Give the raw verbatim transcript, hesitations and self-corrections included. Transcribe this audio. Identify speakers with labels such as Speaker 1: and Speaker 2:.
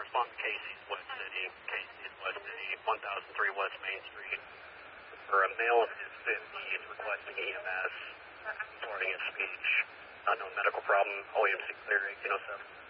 Speaker 1: respond to Casey's West City. Casey's West City, one thousand three West Main Street. For a male of his fifties requesting E M S, reporting his speech. Unknown medical problem, O E M C clear, eighteen oh seven.